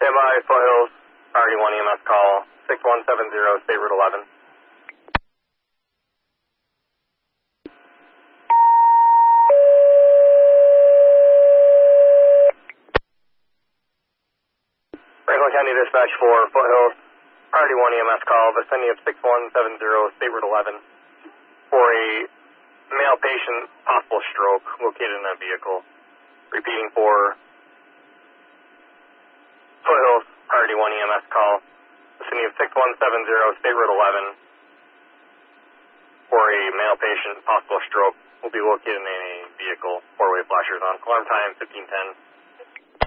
Standby, Foothills, Priority 1 EMS call, 6170, State Route 11. Franklin County Dispatch 4, Foothills, Priority 1 EMS call, vicinity of 6170, State Route 11, for a male patient, possible stroke, located in a vehicle. Repeating for Foothills, Priority 1 EMS call, vicinity of 6170, State Route 11, for a male patient, possible stroke, will be located in a vehicle. Four-way flashers on. Alarm time 1510.